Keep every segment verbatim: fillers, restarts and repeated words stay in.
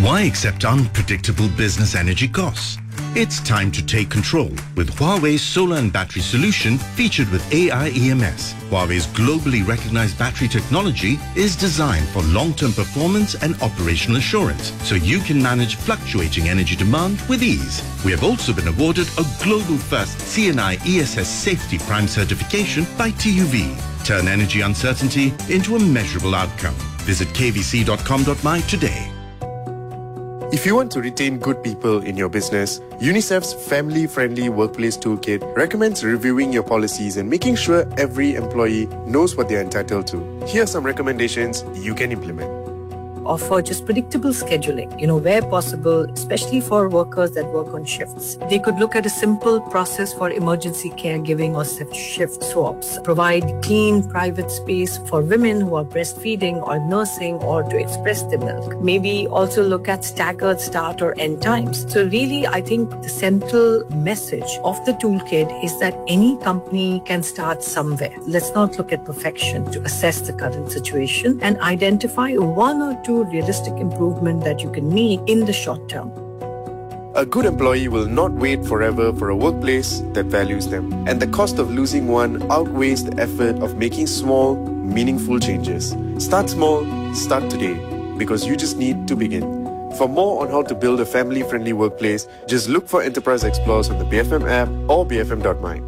Why accept unpredictable business energy costs? It's time to take control with Huawei's solar and battery solution featured with A I E M S. Huawei's globally recognized battery technology is designed for long-term performance and operational assurance, so you can manage fluctuating energy demand with ease. We have also been awarded a global first C N I E S S Safety Prime certification by T U V. Turn energy uncertainty into a measurable outcome. Visit k v c dot com dot my today. If you want to retain good people in your business, UNICEF's Family-Friendly Workplace Toolkit recommends reviewing your policies and making sure every employee knows what they're entitled to. Here are some recommendations you can implement. Offer just predictable scheduling, you know, where possible, especially for workers that work on shifts. They could look at a simple process for emergency caregiving or shift swaps. Provide clean, private space for women who are breastfeeding or nursing or to express their milk. Maybe also look at staggered start or end times. So really, I think the central message of the toolkit is that any company can start somewhere. Let's not look at perfection to assess the current situation and identify one or two realistic improvement that you can make in the short term. A good employee will not wait forever for a workplace that values them, and the cost of losing one outweighs the effort of making small, meaningful changes. Start small, start today, because you just need to begin. For more on how to build a family-friendly workplace, just look for Enterprise Explorers on the B F M app or b f m dot my.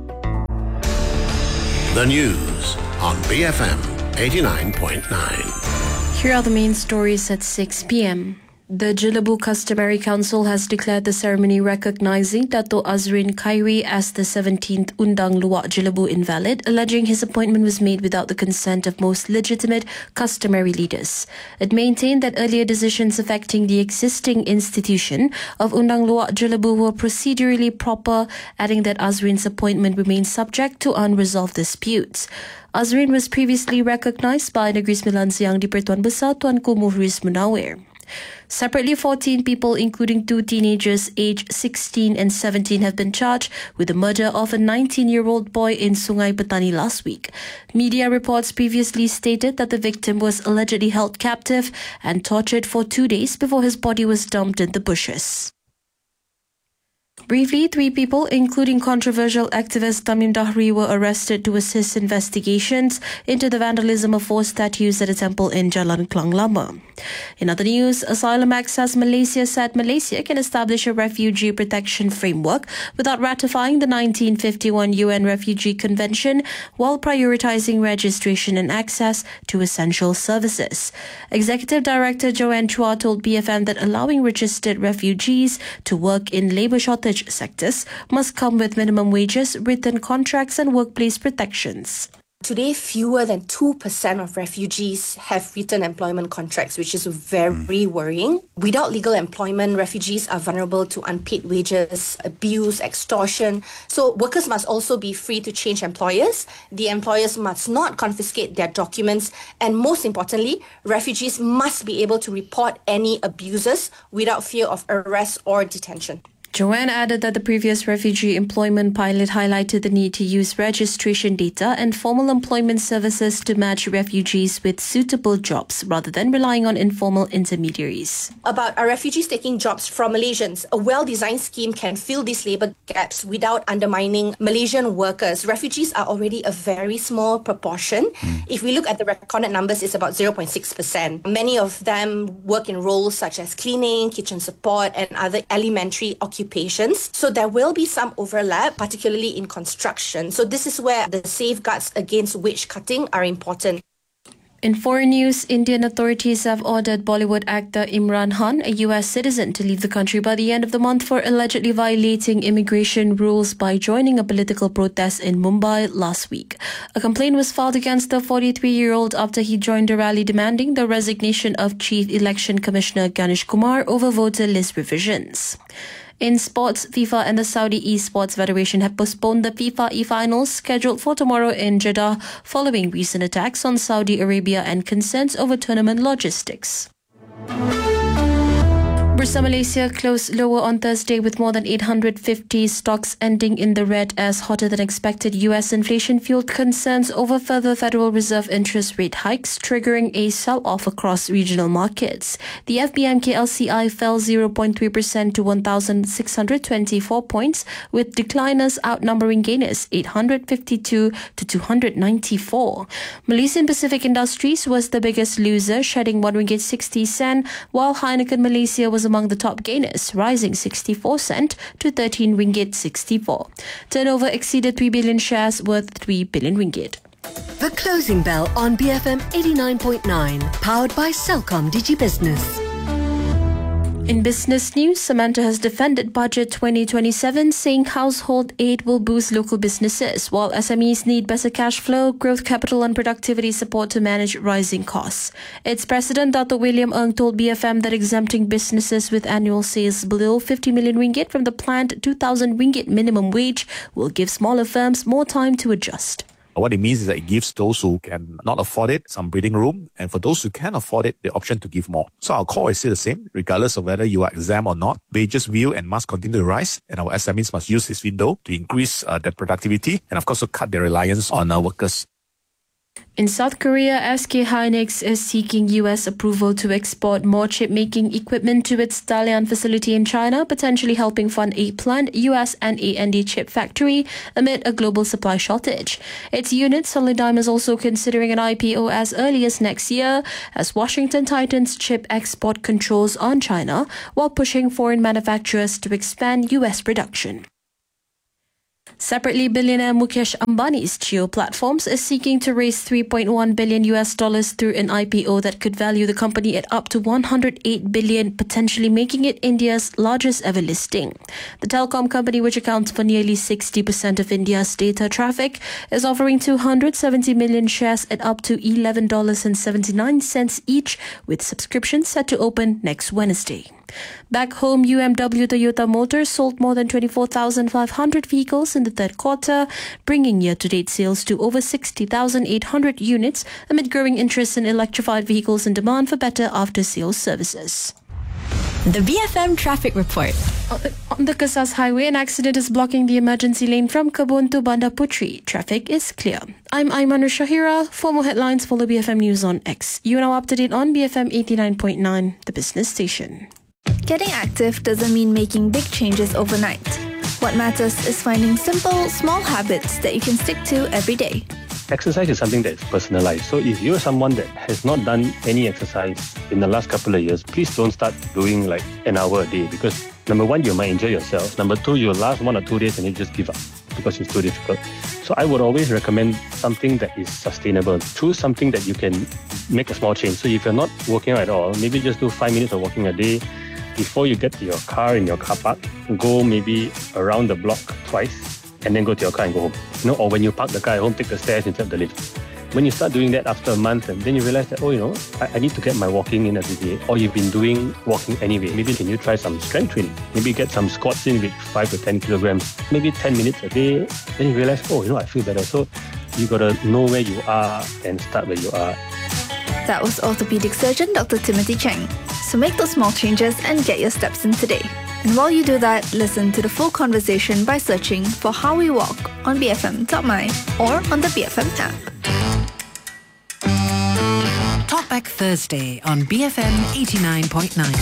The news on B F M eighty-nine point nine. Here are the main stories at six p.m. The Jelebu Customary Council has declared the ceremony recognizing Dato' Azrin Khairi as the seventeenth Undang Luwak Jelebu invalid, alleging his appointment was made without the consent of most legitimate customary leaders. It maintained that earlier decisions affecting the existing institution of Undang Luwak Jelebu were procedurally proper, adding that Azrin's appointment remains subject to unresolved disputes. Azrin was previously recognized by Negeri Sembilan Siang di Pertuan Besar Tuanku Muhriz Munawir. Separately, fourteen people, including two teenagers aged sixteen and seventeen, have been charged with the murder of a nineteen-year-old boy in Sungai Petani last week. Media reports previously stated that the victim was allegedly held captive and tortured for two days before his body was dumped in the bushes. Briefly, three people, including controversial activist Tamim Dahri, were arrested to assist investigations into the vandalism of four statues at a temple in Jalan Klang Lama. In other news, Asylum Access Malaysia said Malaysia can establish a refugee protection framework without ratifying the nineteen fifty-one U N Refugee Convention while prioritizing registration and access to essential services. Executive Director Joanne Chua told B F M that allowing registered refugees to work in labour shortage sectors must come with minimum wages, written contracts and workplace protections. Today, fewer than two percent of refugees have written employment contracts, which is very worrying. Without legal employment, refugees are vulnerable to unpaid wages, abuse, extortion. So workers must also be free to change employers. The employers must not confiscate their documents. And most importantly, refugees must be able to report any abuses without fear of arrest or detention. Joanne added that the previous refugee employment pilot highlighted the need to use registration data and formal employment services to match refugees with suitable jobs rather than relying on informal intermediaries. About our refugees taking jobs from Malaysians, a well-designed scheme can fill these labour gaps without undermining Malaysian workers. Refugees are already a very small proportion. Mm. If we look at the recorded numbers, it's about zero point six percent. Many of them work in roles such as cleaning, kitchen support and other elementary occupations. So there will be some overlap, particularly in construction. So this is where the safeguards against wage cutting are important. In foreign news, Indian authorities have ordered Bollywood actor Imran Khan, a U S citizen, to leave the country by the end of the month for allegedly violating immigration rules by joining a political protest in Mumbai last week. A complaint was filed against the forty-three-year-old after he joined a rally demanding the resignation of Chief Election Commissioner Ganesh Kumar over voter list revisions. In sports, FIFA and the Saudi Esports Federation have postponed the FIFA e-finals scheduled for tomorrow in Jeddah following recent attacks on Saudi Arabia and concerns over tournament logistics. Bursa Malaysia closed lower on Thursday with more than eight hundred fifty stocks ending in the red as hotter than expected U S inflation fueled concerns over further Federal Reserve interest rate hikes, triggering a sell-off across regional markets. The F B M K L C I fell zero point three percent to one thousand six hundred twenty-four points, with decliners outnumbering gainers eight hundred fifty-two to two hundred ninety-four. Malaysian Pacific Industries was the biggest loser, shedding one ringgit sixty sen, while Heineken Malaysia was among the top gainers, rising sixty-four cent to thirteen ringgit sixty-four. Turnover exceeded three billion shares worth three billion ringgit. The Closing Bell on B F M eighty-nine point nine, powered by Celcom DigiBusiness. In business news, Samantha has defended Budget twenty twenty-seven, saying household aid will boost local businesses, while S M Es need better cash flow, growth capital and productivity support to manage rising costs. Its President, Dato William Ng, told B F M that exempting businesses with annual sales below fifty million ringgit from the planned two thousand ringgit minimum wage will give smaller firms more time to adjust. What it means is that it gives those who can not afford it some breathing room, and for those who can afford it, the option to give more. So our core is still the same, regardless of whether you are exempt or not. Wages will and must continue to rise, and our S M Es must use this window to increase uh, their productivity and of course to cut their reliance on our workers. In South Korea, S K Hynix is seeking U S approval to export more chip-making equipment to its Dalian facility in China, potentially helping fund a planned U S and A and D chip factory amid a global supply shortage. Its unit, Solidigm, is also considering an I P O as early as next year, as Washington tightens chip export controls on China while pushing foreign manufacturers to expand U S production. Separately, billionaire Mukesh Ambani's Jio Platforms is seeking to raise three point one billion U S dollars through an I P O that could value the company at up to one hundred eight billion, potentially making it India's largest ever listing. The telecom company, which accounts for nearly sixty percent of India's data traffic, is offering two hundred seventy million shares at up to eleven dollars and seventy-nine cents each, with subscriptions set to open next Wednesday. Back home, U M W Toyota Motors sold more than twenty-four thousand five hundred vehicles in the third quarter, bringing year-to-date sales to over sixty thousand eight hundred units amid growing interest in electrified vehicles and demand for better after-sales services. The B F M Traffic Report. On the Kesas Highway, an accident is blocking the emergency lane from Kebun to Bandar Putri. Traffic is clear. I'm Aimanur Shahira. For more headlines, follow B F M News on X. You are now up to date on B F M eighty-nine point nine, the business station. Getting active doesn't mean making big changes overnight. What matters is finding simple, small habits that you can stick to every day. Exercise is something that's personalized. So if you're someone that has not done any exercise in the last couple of years, please don't start doing like an hour a day, because number one, you might injure yourself. Number two, you'll last one or two days and you just give up because it's too difficult. So I would always recommend something that is sustainable. Choose something that you can make a small change. So if you're not working out at all, maybe just do five minutes of walking a day. Before you get to your car in your car park, go maybe around the block twice and then go to your car and go home. You know, or when you park the car at home, take the stairs instead of the lift. When you start doing that after a month, and then you realize that, oh, you know, I, I need to get my walking in every day. Or you've been doing walking anyway. Maybe can you try some strength training? Maybe get some squats in with five to ten kilograms, maybe ten minutes a day. Then you realize, oh, you know, I feel better. So you got to know where you are and start where you are. That was orthopedic surgeon Doctor Timothy Cheng. So make those small changes and get your steps in today. And while you do that, listen to the full conversation by searching for How We Walk on B F M dot my or on the B F M app. Talkback Thursday on B F M eighty-nine point nine.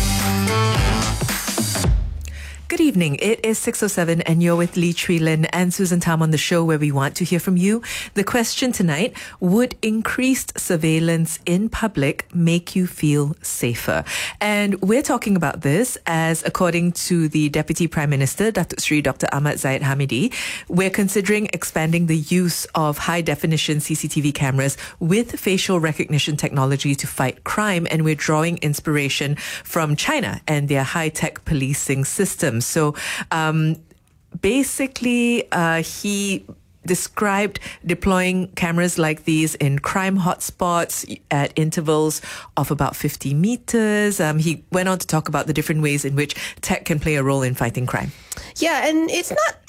Good evening. It is six oh seven and you're with Lee Chui Lin and Susan Tam on the show, where we want to hear from you. The question tonight: would increased surveillance in public make you feel safer? And we're talking about this as, according to the Deputy Prime Minister, Datuk Seri Doctor Ahmad Zahid Hamidi, we're considering expanding the use of high-definition C C T V cameras with facial recognition technology to fight crime, and we're drawing inspiration from China and their high-tech policing system. So um, basically, uh, he described deploying cameras like these in crime hotspots at intervals of about fifty meters. Um, he went on to talk about the different ways in which tech can play a role in fighting crime. Yeah, and it's not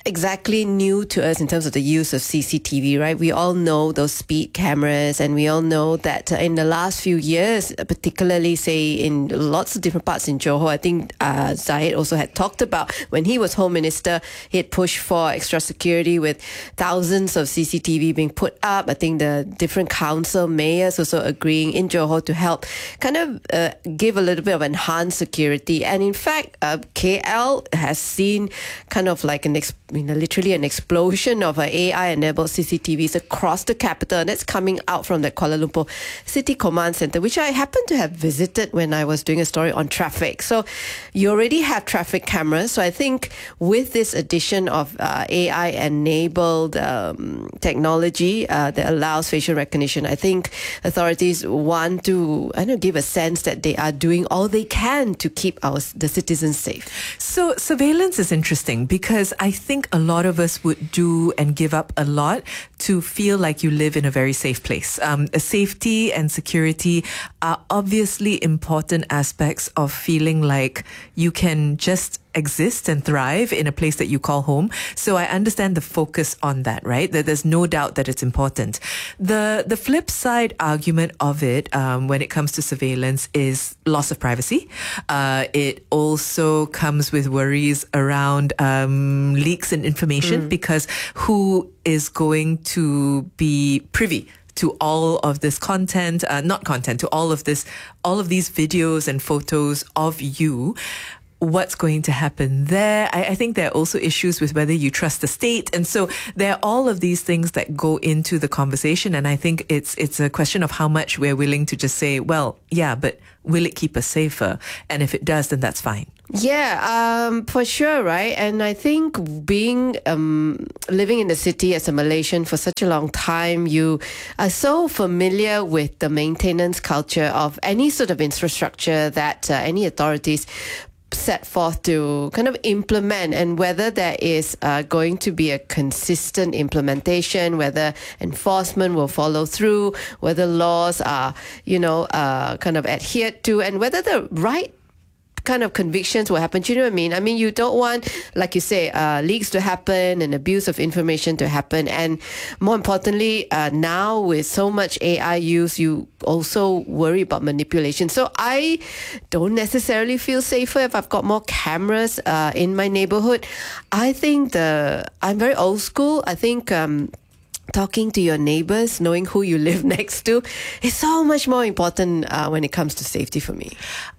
exactly new to us in terms of the use of C C T V, right? We all know those speed cameras, and we all know that in the last few years, particularly, say, in lots of different parts in Johor, I think uh, Zahid also had talked about when he was Home Minister, he had pushed for extra security with thousands of C C T V being put up. I think the different council mayors also agreeing in Johor to help kind of uh, give a little bit of enhanced security. And in fact, uh, K L has seen kind of like an exp- you know, literally an explosion of uh, A I-enabled C C T Vs across the capital, and that's coming out from the Kuala Lumpur City Command Centre, which I happened to have visited when I was doing a story on traffic. So you already have traffic cameras. So I think with this addition of uh, A I-enabled um, technology uh, that allows facial recognition, I think authorities want to, I don't know, give a sense that they are doing all they can to keep our the citizens safe. So surveillance is interesting because I think a lot of us would do and give up a lot to feel like you live in a very safe place. Um, safety and security are obviously important aspects of feeling like you can just exist and thrive in a place that you call home. So I understand the focus on that, right? That there's no doubt that it's important. The the flip side argument of it, um, when it comes to surveillance, is loss of privacy. Uh, it also comes with worries around um, leaks and information, mm. because who is going to be privy to all of this content, uh, not content, to all of this, all of these videos and photos of you? What's going to happen there? I, I think there are also issues with whether you trust the state. And so there are all of these things that go into the conversation. And I think it's it's a question of how much we're willing to just say, well, yeah, but will it keep us safer? And if it does, then that's fine. Yeah, um, for sure, right? And I think being um, living in the city as a Malaysian for such a long time, you are so familiar with the maintenance culture of any sort of infrastructure that uh, any authorities set forth to kind of implement, and whether there is uh, going to be a consistent implementation, whether enforcement will follow through, whether laws are, you know, uh, kind of adhered to, and whether the right kind of convictions will happen. Do you know what I mean? I mean, you don't want, like you say, uh, leaks to happen and abuse of information to happen. And more importantly, uh, now with so much A I use, you also worry about manipulation. So I don't necessarily feel safer if I've got more cameras uh, in my neighborhood. I think the I'm very old school. I think um, talking to your neighbors, knowing who you live next to, is so much more important uh, when it comes to safety for me.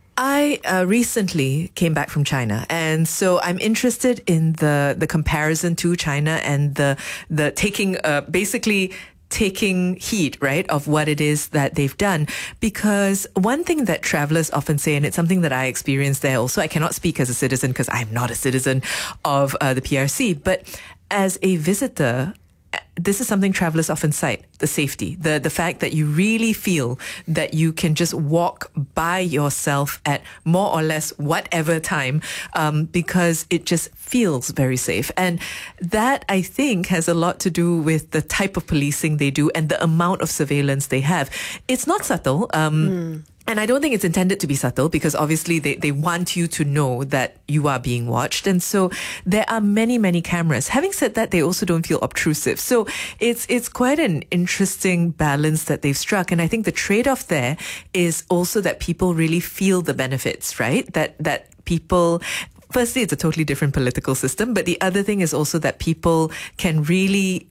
I uh, recently came back from China, and so I'm interested in the the comparison to China and the the taking uh, basically taking heed, right, of what it is that they've done. Because one thing that travelers often say, and it's something that I experienced there also, I cannot speak as a citizen because I'm not a citizen of uh, the P R C, but as a visitor, this is something travelers often cite, the safety, the the fact that you really feel that you can just walk by yourself at more or less whatever time, um, because it just feels very safe. And that, I think, has a lot to do with the type of policing they do and the amount of surveillance they have. It's not subtle. Um, mm. And I don't think it's intended to be subtle, because obviously they, they want you to know that you are being watched. And so there are many, many cameras. Having said that, they also don't feel obtrusive. So it's it's quite an interesting balance that they've struck. And I think the trade-off there is also that people really feel the benefits, right? That that people... Firstly, it's a totally different political system. But the other thing is also that people can really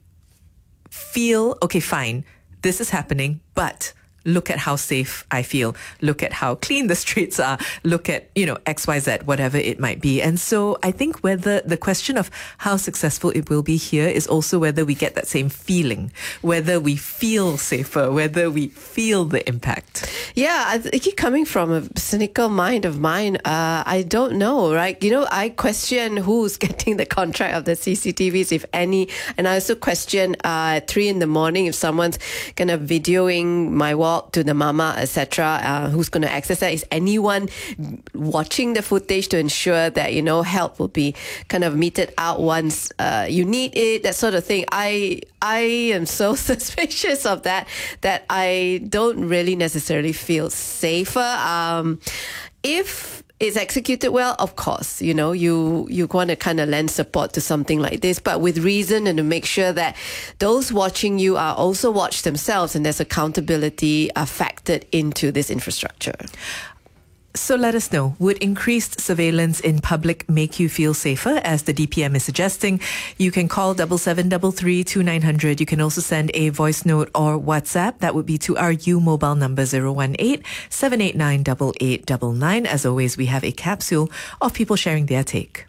feel, okay, fine, this is happening, but look at how safe I feel. Look at how clean the streets are. Look at, you know, X, Y, Z, whatever it might be. And so I think whether the question of how successful it will be here is also whether we get that same feeling, whether we feel safer, whether we feel the impact. Yeah, I keep coming from a cynical mind of mine. Uh, I don't know, right? You know, I question who's getting the contract of the C C T Vs, if any. And I also question uh, at three in the morning if someone's kind of videoing my walk to the mama, et cetera. Uh, who's going to access that? Is anyone watching the footage to ensure that, you know, help will be kind of meted out once uh, you need it, that sort of thing? I I am so suspicious of that that I don't really necessarily feel safer. Um, if it's executed well, of course, you know, you, you want to kind of lend support to something like this, but with reason and to make sure that those watching you are also watched themselves and there's accountability are factored into this infrastructure. So let us know, would increased surveillance in public make you feel safer, as the D P M is suggesting? You can call double seven double three two nine hundred. You can also send a voice note or WhatsApp. That would be to our U mobile number zero one eight seven eight nine eight eight nine nine. As always, we have a capsule of people sharing their take.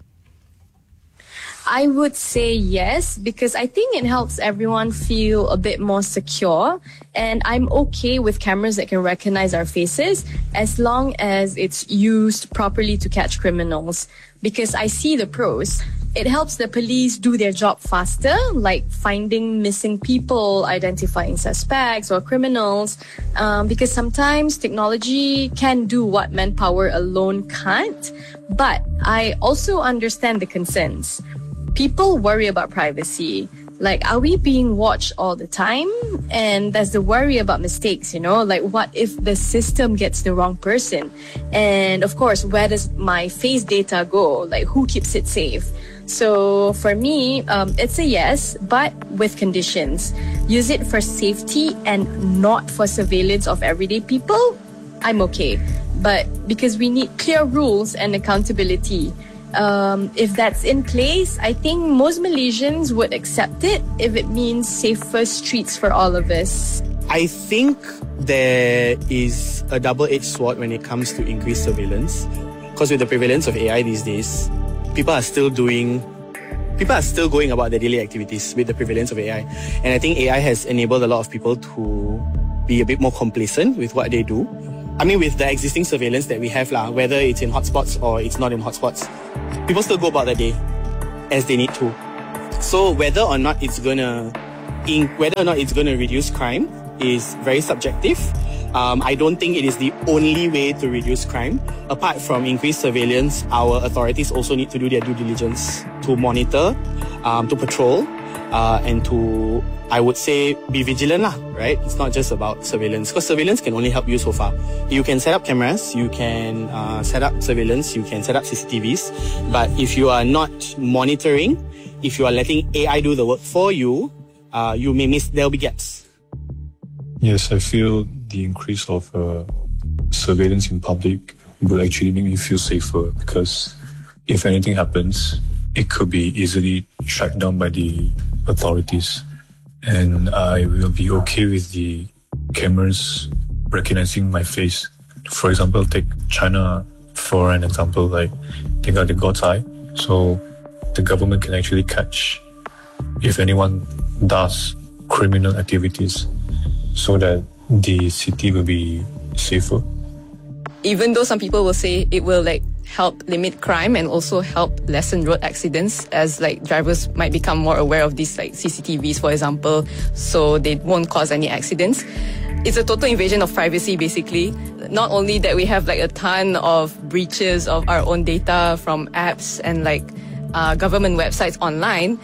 I would say yes, because I think it helps everyone feel a bit more secure. And I'm okay with cameras that can recognize our faces as long as it's used properly to catch criminals, because I see the pros. It helps the police do their job faster, like finding missing people, identifying suspects or criminals, um, because sometimes technology can do what manpower alone can't. But I also understand the concerns. People worry about privacy. Like, are we being watched all the time? And there's the worry about mistakes, you know, like what if the system gets the wrong person? And of course, where does my face data go? Like, who keeps it safe? So for me, um, it's a yes, but with conditions. Use it for safety and not for surveillance of everyday people. I'm okay. But because we need clear rules and accountability. Um, if that's in place, I think most Malaysians would accept it if it means safer streets for all of us. I think there is a double-edged sword when it comes to increased surveillance. Because with the prevalence of A I these days, people are still doing, people are still going about their daily activities with the prevalence of A I. And I think A I has enabled a lot of people to be a bit more complacent with what they do. I mean, with the existing surveillance that we have, lah, whether it's in hotspots or it's not in hotspots, people still go about their day as they need to. So whether or not it's gonna, in, whether or not it's gonna reduce crime is very subjective. Um, I don't think it is the only way to reduce crime. Apart from increased surveillance, our authorities also need to do their due diligence to monitor, um, to patrol, uh, and to, I would say, be vigilant lah, right? It's not just about surveillance, because surveillance can only help you so far. You can set up cameras, you can uh, set up surveillance, you can set up C C T Vs, but if you are not monitoring, if you are letting A I do the work for you, uh, you may miss, there'll be gaps. Yes, I feel the increase of uh, surveillance in public will actually make me feel safer, because if anything happens, it could be easily tracked down by the authorities. And I will be okay with the cameras recognizing my face. For example, take China for an example, like they got the God's eye. So the government can actually catch if anyone does criminal activities, so that the city will be safer. Even though some people will say it will like help limit crime and also help lessen road accidents, as like drivers might become more aware of these like C C T Vs, for example, so they won't cause any accidents. It's a total invasion of privacy, basically. Not only that we have like a ton of breaches of our own data from apps and like uh, government websites online,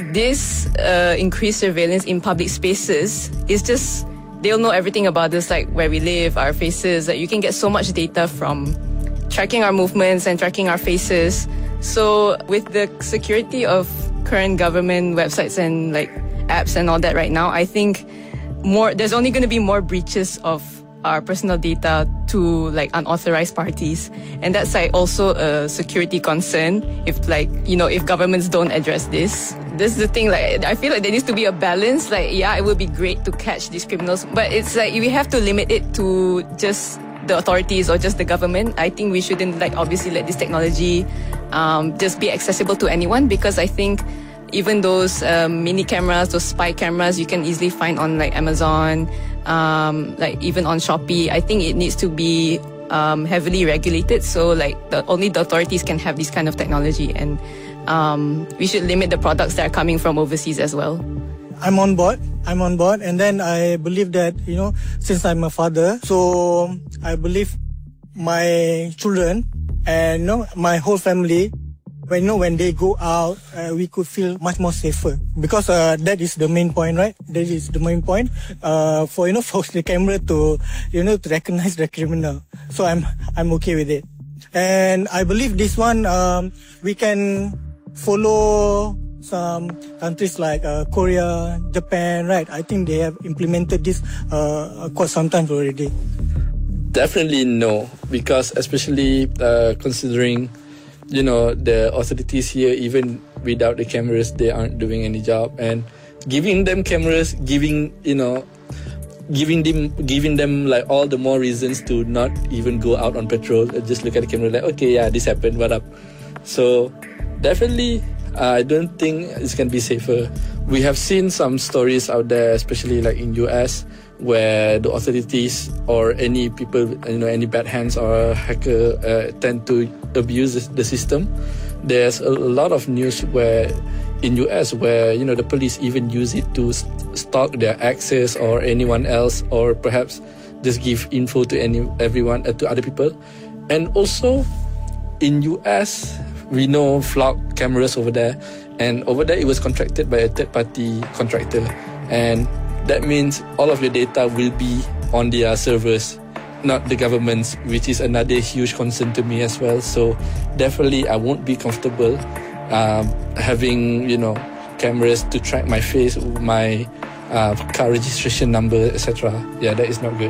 this uh, increased surveillance in public spaces is just, they'll know everything about us, like where we live, our faces. Like you can get so much data from tracking our movements and tracking our faces. So with the security of current government websites and like apps and all that right now, I think more there's only going to be more breaches of our personal data to like unauthorized parties, and that's like also a security concern if like, you know, if governments don't address this. This is the thing, like I feel like there needs to be a balance. Like, yeah, it would be great to catch these criminals, but it's like we have to limit it to just the authorities or just the government. I think we shouldn't like obviously let this technology um, just be accessible to anyone, because I think even those um, mini cameras, those spy cameras, you can easily find on like Amazon, um, like even on Shopee. I think it needs to be um, heavily regulated, so like the, only the authorities can have this kind of technology, and um, we should limit the products that are coming from overseas as well. I'm on board. I'm on board. And then I believe that, you know, since I'm a father, so I believe my children and, you know, my whole family, when, you know, when they go out, uh, we could feel much more safer, because uh, that is the main point, right? That is the main point uh, for, you know, for the camera to, you know, to recognize the criminal. So I'm, I'm okay with it. And I believe this one, um, we can follow some countries like uh, Korea, Japan, right? I think they have implemented this uh, quite some time already. Definitely no, because especially uh, considering, you know, the authorities here, even without the cameras, they aren't doing any job. And giving them cameras, giving, you know, giving them giving them like all the more reasons to not even go out on patrol, just look at the camera like, okay, yeah, this happened, what up? So definitely uh, I don't think it's going to be safer. We have seen some stories out there, especially like in U S, where the authorities or any people, you know, any bad hands or hacker uh, tend to abuse the system. There's a lot of news where in U S where, you know, the police even use it to st- stalk their exes or anyone else, or perhaps just give info to any everyone uh, to other people. And also in U S we know flock cameras over there, and over there it was contracted by a third party contractor, and that means all of your data will be on their servers, not the government's, which is another huge concern to me as well. So definitely I won't be comfortable um, having, you know, cameras to track my face, my uh, car registration number, et cetera. Yeah, that is not good.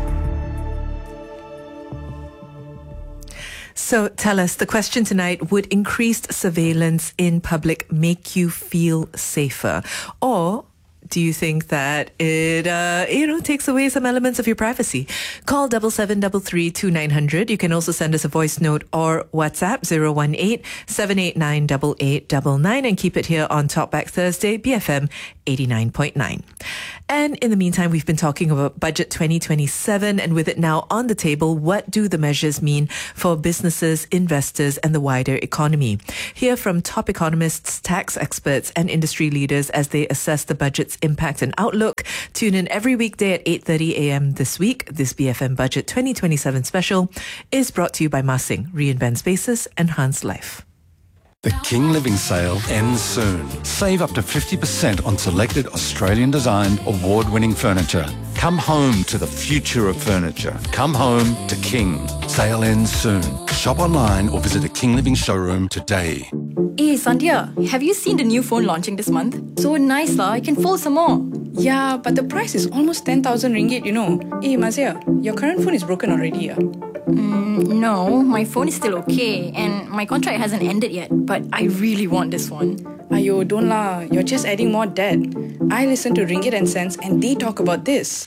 So tell us, the question tonight, would increased surveillance in public make you feel safer? Or do you think that it, uh, you know, takes away some elements of your privacy? Call double seven double three two nine hundred. You can also send us a voice note or WhatsApp zero one eight seven eight nine eight eight nine nine and keep it here on Talkback Thursday, B F M eighty-nine point nine. And in the meantime, we've been talking about Budget twenty twenty-seven, and with it now on the table, what do the measures mean for businesses, investors, and the wider economy? Hear from top economists, tax experts, and industry leaders as they assess the budget's impact and outlook. Tune in every weekday at eight thirty a.m. this week. This B F M Budget twenty twenty-seven special is brought to you by Masing, Reinvent Spaces, Enhance Life. The King Living Sale ends soon. Save up to fifty percent on selected Australian-designed, award-winning furniture. Come home to the future of furniture. Come home to King. Sale ends soon. Shop online or visit a King Living showroom today. Hey, Sandhya, have you seen the new phone launching this month? So nice lah, I can fold some more. Yeah, but the price is almost ten thousand ringgit, you know. Hey, Mazia, your current phone is broken already, yeah? Mm, no, my phone is still okay, and my contract hasn't ended yet, but I really want this one. Ayo, don't lah, you're just adding more debt. I listen to Ringgit and Cents and they talk about this.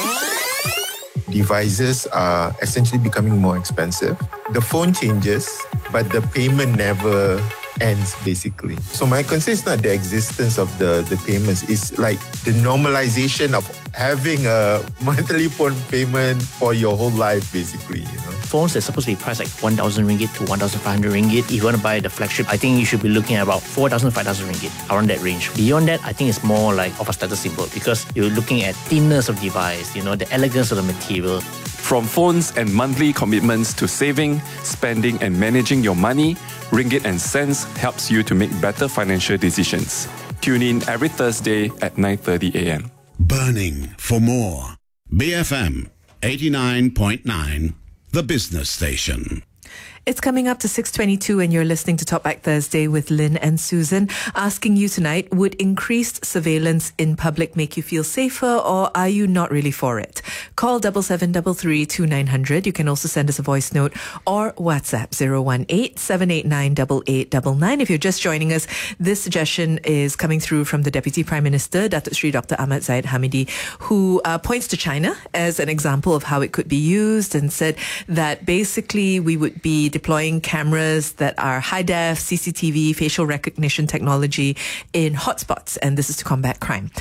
Devices are essentially becoming more expensive. The phone changes, but the payment never ends, basically. So my concern is not the existence of the, the payments, it's like the normalization of having a monthly phone payment for your whole life, basically, you know. Phones are supposed to be priced like one thousand ringgit to one thousand five hundred ringgit. If you want to buy the flagship, I think you should be looking at about four thousand, five thousand ringgit, around that range. Beyond that, I think it's more like of a status symbol because you're looking at thinness of device, you know, the elegance of the material. From phones and monthly commitments to saving, spending and managing your money, Ringgit and Cents helps you to make better financial decisions. Tune in every Thursday at nine thirty a.m. Burning for more. B F M eighty-nine point nine, the business station. It's coming up to six twenty-two and you're listening to Talkback Thursday with Lynn and Susan. Asking you tonight, would increased surveillance in public make you feel safer, or are you not really for it? Call double seven double three two nine hundred. You can also send us a voice note or WhatsApp zero one eight seven eight nine eight eight nine nine. If you're just joining us, this suggestion is coming through from the Deputy Prime Minister, Datuk Sri Doctor Ahmad Zahid Hamidi, who uh, points to China as an example of how it could be used and said that basically we would be deploying cameras that are high def, C C T V, facial recognition technology in hotspots, and this is to combat crime.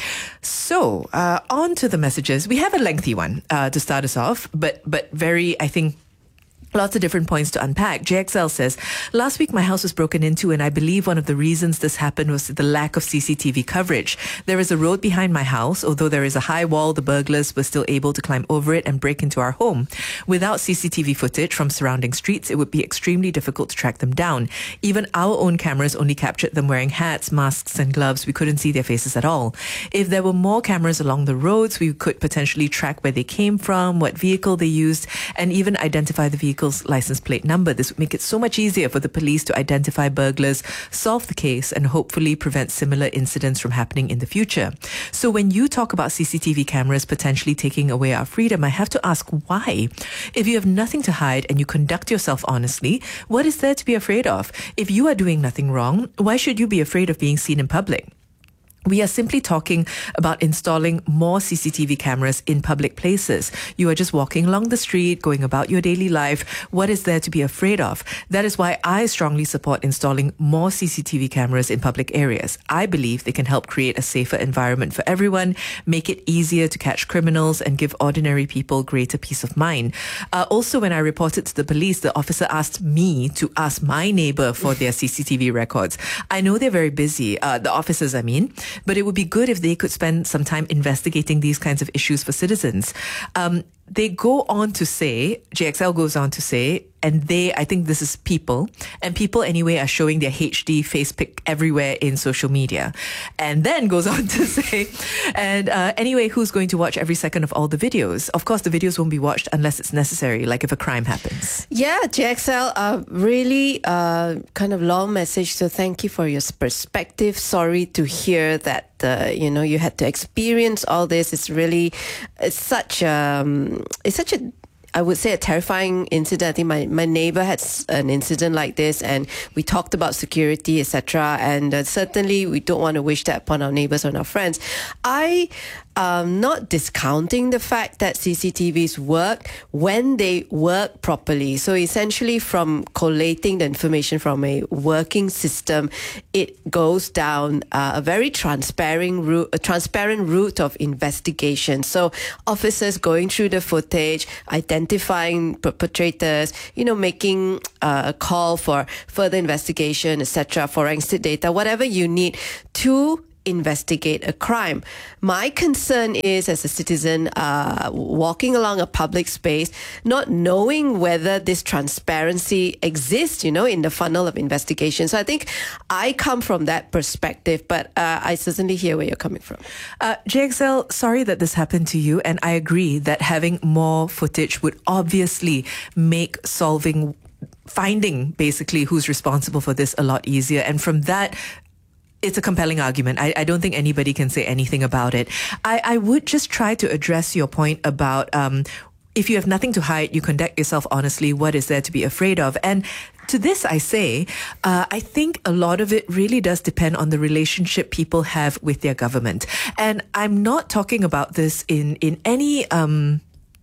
So, uh, on to the messages. We have a lengthy one uh, to start us off, but but very, I think, lots of different points to unpack. J X L says, last week my house was broken into and I believe one of the reasons this happened was the lack of C C T V coverage. There is a road behind my house. Although there is a high wall, the burglars were still able to climb over it and break into our home. Without C C T V footage from surrounding streets, it would be extremely difficult to track them down. Even our own cameras only captured them wearing hats, masks and gloves. We couldn't see their faces at all. If there were more cameras along the roads, we could potentially track where they came from, what vehicle they used, and even identify the vehicle vehicle's license plate number. This would make it so much easier for the police to identify burglars, solve the case, and hopefully prevent similar incidents from happening in the future. So when you talk about C C T V cameras potentially taking away our freedom, I have to ask why? If you have nothing to hide and you conduct yourself honestly, what is there to be afraid of? If you are doing nothing wrong, why should you be afraid of being seen in public? We are simply talking about installing more C C T V cameras in public places. You are just walking along the street, going about your daily life. What is there to be afraid of? That is why I strongly support installing more C C T V cameras in public areas. I believe they can help create a safer environment for everyone, make it easier to catch criminals, and give ordinary people greater peace of mind. Uh, also, when I reported to the police, the officer asked me to ask my neighbor for their C C T V records. I know they're very busy, uh, the officers, I mean, but it would be good if they could spend some time investigating these kinds of issues for citizens. Um, they go on to say, J X L goes on to say, and they, I think this is people, and people anyway are showing their H D face pic everywhere in social media. And then goes on to say, and uh, anyway, who's going to watch every second of all the videos? Of course, the videos won't be watched unless it's necessary, like if a crime happens. Yeah, J X L, uh, really uh, kind of long message. So thank you for your perspective. Sorry to hear that, uh, you know, you had to experience all this. It's really, it's such, um, it's such a, I would say a terrifying incident. I think my, my neighbor had an incident like this, and we talked about security, et cetera. And uh, certainly we don't want to wish that upon our neighbors or our friends. I am not discounting the fact that C C T Vs work when they work properly. So essentially, from collating the information from a working system, it goes down uh, a very transparent route, a transparent route of investigation. So officers going through the footage, identifying perpetrators, you know, making uh, a call for further investigation, et cetera, forensic data, whatever you need to investigate a crime. My concern is, as a citizen uh, walking along a public space, not knowing whether this transparency exists, you know, in the funnel of investigation. So I think I come from that perspective, but uh, I certainly hear where you're coming from. Uh, J X L, sorry that this happened to you, and I agree that having more footage would obviously make solving, finding basically who's responsible for this a lot easier. And from that, it's a compelling argument. I, I don't think anybody can say anything about it. I, I would just try to address your point about um, if you have nothing to hide, you conduct yourself honestly, what is there to be afraid of? And to this, I say, uh, I think a lot of it really does depend on the relationship people have with their government. And I'm not talking about this in, in any Um,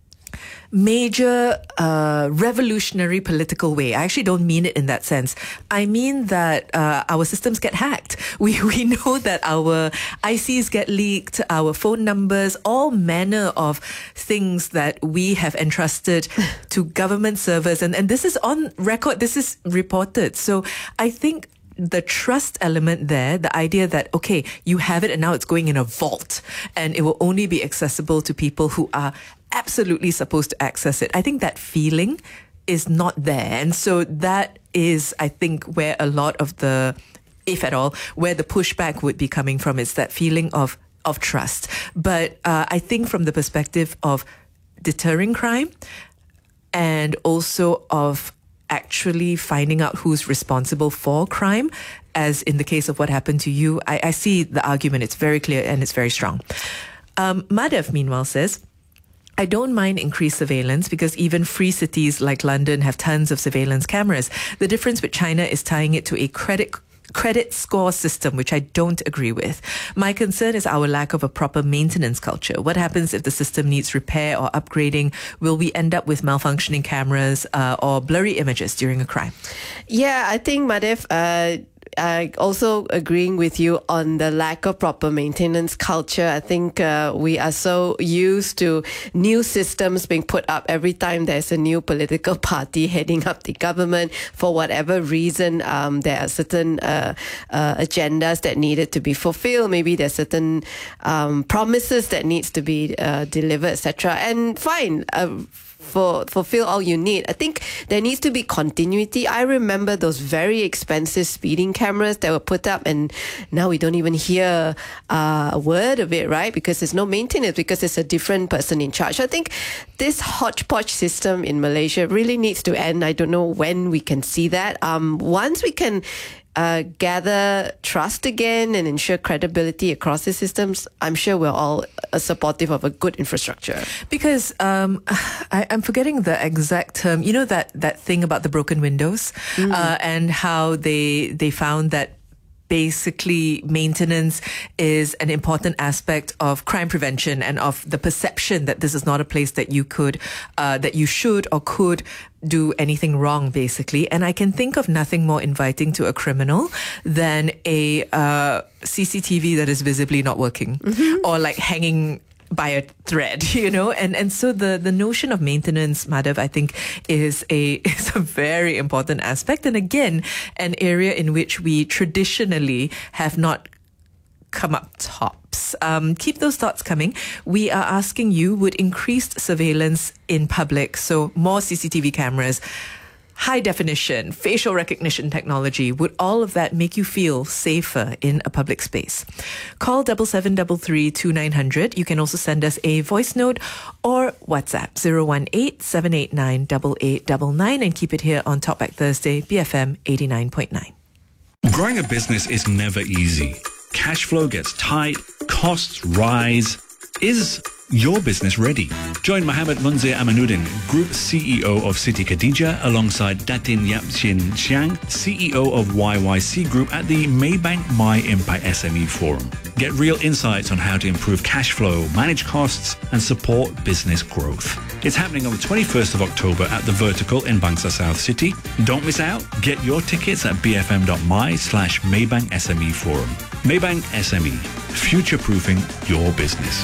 major uh, revolutionary political way. I actually don't mean it in that sense. I mean that uh, our systems get hacked. We we know that our I Cs get leaked, our phone numbers, all manner of things that we have entrusted to government servers. And, and this is on record. This is reported. So I think the trust element there, the idea that, okay, you have it and now it's going in a vault and it will only be accessible to people who are absolutely supposed to access it. I think that feeling is not there. And so that is, I think, where a lot of the, if at all, where the pushback would be coming from. It's that feeling of, of trust. But uh, I think from the perspective of deterring crime and also of actually finding out who's responsible for crime, as in the case of what happened to you, I, I see the argument. It's very clear and it's very strong. Um, Madhav, meanwhile, says, I don't mind increased surveillance because even free cities like London have tons of surveillance cameras. The difference with China is tying it to a credit credit score system, which I don't agree with. My concern is our lack of a proper maintenance culture. What happens if the system needs repair or upgrading? Will we end up with malfunctioning cameras uh, or blurry images during a crime? Yeah, I think, Madhav, uh, I also agreeing with you on the lack of proper maintenance culture. I think uh, we are so used to new systems being put up every time there's a new political party heading up the government. For whatever reason, um, there are certain uh, uh, agendas that needed to be fulfilled. Maybe there's certain um, promises that needs to be uh, delivered, et cetera. And fine. Uh, for fulfill all you need. I think there needs to be continuity. I remember those very expensive speeding cameras that were put up, and now we don't even hear uh, a word of it, right? Because there's no maintenance, because there's a different person in charge. I think this hodgepodge system in Malaysia really needs to end. I don't know when we can see that. Um, once we can Uh, gather trust again and ensure credibility across the systems, I'm sure we're all uh, supportive of a good infrastructure. Because um, I, I'm forgetting the exact term. You know that, that thing about the broken windows Mm. uh, and how they they found that basically maintenance is an important aspect of crime prevention and of the perception that this is not a place that you could, uh, that you should or could do anything wrong, basically. And I can think of nothing more inviting to a criminal than a uh, C C T V that is visibly not working or like hanging by a thread, you know, and and so the the notion of maintenance, Madhav, I think is a is a very important aspect, and again, an area in which we traditionally have not come up tops. Um, keep those thoughts coming. We are asking you, would increased surveillance in public, so more C C T V cameras, high definition, facial recognition technology, would all of that make you feel safer in a public space? Call double seven double three two nine hundred. You can also send us a voice note or WhatsApp zero one eight seven eight nine eight eight nine nine and keep it here on Talkback Thursday, B F M eighty-nine point nine. Growing a business is never easy. Cash flow gets tight, costs rise. Is your business ready? Join Mohammed Munzir Amanuddin, Group C E O of Siti Khadijah, alongside Datin Yap Chin Chiang, C E O of Y Y C Group, at the Maybank My Impact S M E Forum. Get real insights on how to improve cash flow, manage costs, and support business growth. It's happening on the twenty-first of October at The Vertical in Bangsa South City. Don't miss out. Get your tickets at bfm.my slash Maybank S M E Forum. Maybank S M E, future-proofing your business.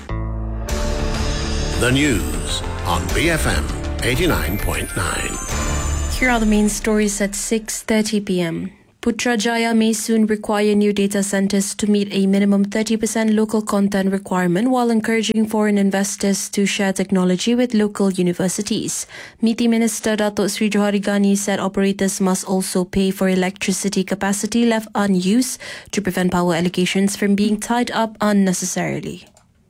The news on B F M eighty-nine point nine. Here are the main stories at six thirty p.m. Putrajaya may soon require new data centers to meet a minimum thirty percent local content requirement, while encouraging foreign investors to share technology with local universities. Miti Minister Datuk Sri Johari Ghani said operators must also pay for electricity capacity left unused to prevent power allocations from being tied up unnecessarily.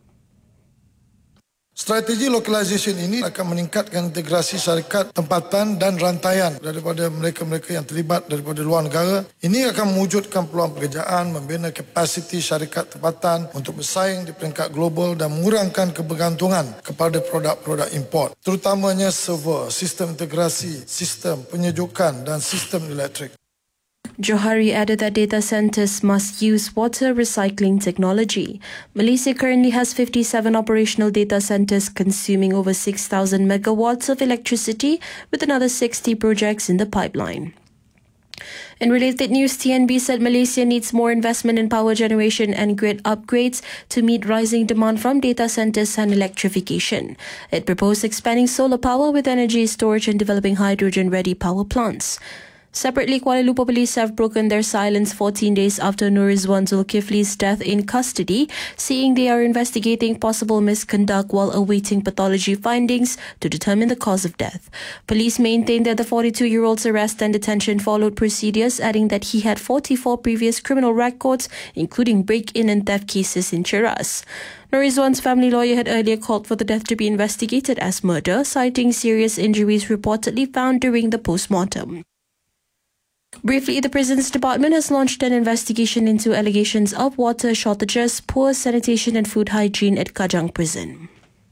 Strategi localization ini akan meningkatkan integrasi syarikat tempatan dan rantaian daripada mereka-mereka yang terlibat daripada luar negara. Ini akan mewujudkan peluang pekerjaan, membina kapasiti syarikat tempatan untuk bersaing di peringkat global dan mengurangkan kebergantungan kepada produk-produk import, terutamanya server, sistem integrasi, sistem penyejukan dan sistem elektrik. Johari added that data centers must use water recycling technology. Malaysia currently has fifty-seven operational data centers consuming over six thousand megawatts of electricity, with another sixty projects in the pipeline. In related news, T N B said Malaysia needs more investment in power generation and grid upgrades to meet rising demand from data centers and electrification. It proposed expanding solar power with energy storage and developing hydrogen-ready power plants. Separately, Kuala Lumpur police have broken their silence fourteen days after Nur Rizwan Zulkifli's death in custody, saying they are investigating possible misconduct while awaiting pathology findings to determine the cause of death. Police maintained that the forty-two-year-old's arrest and detention followed procedures, adding that he had forty-four previous criminal records, including break-in and theft cases in Cheras. Nur Rizwan's family lawyer had earlier called for the death to be investigated as murder, citing serious injuries reportedly found during the post-mortem. Briefly, the Prisons Department has launched an investigation into allegations of water shortages, poor sanitation and food hygiene at Kajang Prison.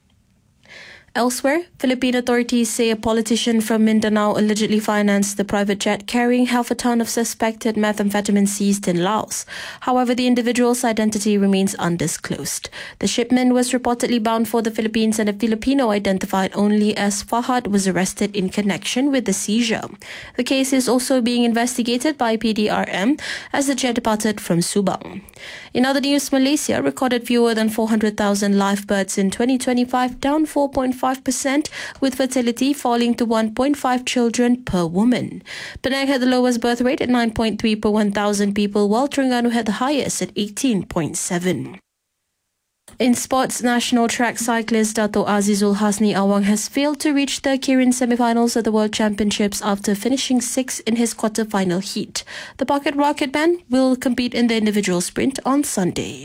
Elsewhere, Philippine authorities say a politician from Mindanao allegedly financed the private jet carrying half a ton of suspected methamphetamine seized in Laos. However, the individual's identity remains undisclosed. The shipment was reportedly bound for the Philippines, and a Filipino identified only as Fahad was arrested in connection with the seizure. The case is also being investigated by P D R M as the jet departed from Subang. In other news, Malaysia recorded fewer than four hundred thousand live births in twenty twenty-five, down four point five percent, with fertility falling to one point five children per woman. Penang had the lowest birth rate at nine point three per one thousand people, while Terengganu had the highest at eighteen point seven. In sports, national track cyclist Dato' Azizul Hasni Awang has failed to reach the Kirin semi-finals of the World Championships after finishing sixth in his quarter-final heat. The pocket rocket man will compete in the individual sprint on Sunday.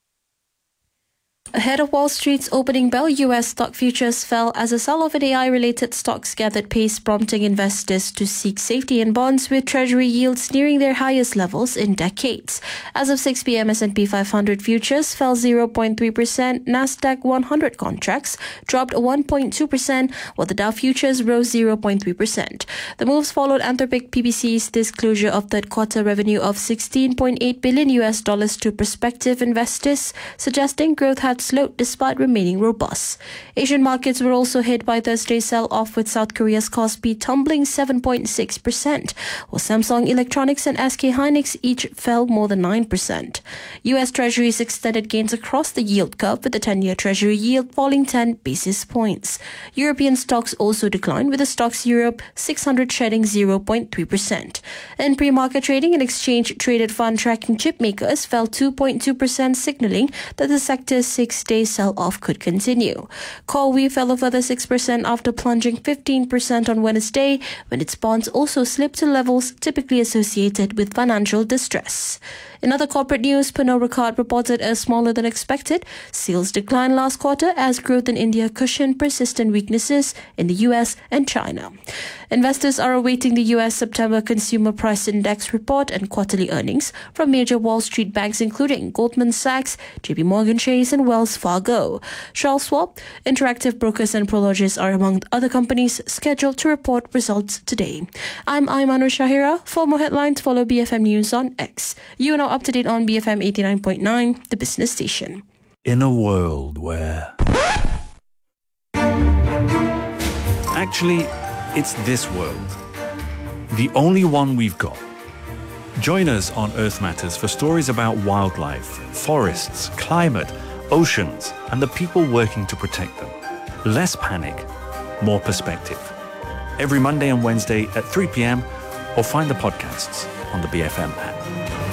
Ahead of Wall Street's opening bell, U S stock futures fell as a sell-off in A I-related stocks gathered pace, prompting investors to seek safety in bonds with Treasury yields nearing their highest levels in decades. As of six p.m, S and P five hundred futures fell zero point three percent, Nasdaq one hundred contracts dropped one point two percent, while the Dow futures rose zero point three percent. The moves followed Anthropic P B C's disclosure of third quarter revenue of sixteen point eight billion U S dollars to prospective investors, suggesting growth had slowed despite remaining robust. Asian markets were also hit by Thursday's sell-off, with South Korea's Kospi tumbling seven point six percent, while Samsung Electronics and S K Hynix each fell more than nine percent. U S Treasuries extended gains across the yield curve, with the ten-year Treasury yield falling ten basis points. European stocks also declined, with the Stoxx Europe six hundred shedding zero point three percent. In pre-market trading, an exchange-traded fund tracking chip makers fell two point two percent, signalling that the sector's six-day sell-off could continue. CoreWeave fell a further six percent after plunging fifteen percent on Wednesday, when its bonds also slipped to levels typically associated with financial distress. In other corporate news, Pernod Ricard reported a smaller than expected sales decline last quarter as growth in India cushioned persistent weaknesses in the U S and China. Investors are awaiting the U S September Consumer Price Index report and quarterly earnings from major Wall Street banks including Goldman Sachs, J P Morgan Chase and Wells Fargo. Charles Schwab, Interactive Brokers and Prologis are among other companies scheduled to report results today. I'm Aymanur Shahira. For more headlines, follow B F M News on X. You are now up to date on B F M eighty-nine point nine, the business station. In a world where... Actually, it's this world. The only one we've got. Join us on Earth Matters for stories about wildlife, forests, climate, oceans, and the people working to protect them. Less panic, more perspective. Every Monday and Wednesday at three p.m, or find the podcasts on the B F M app.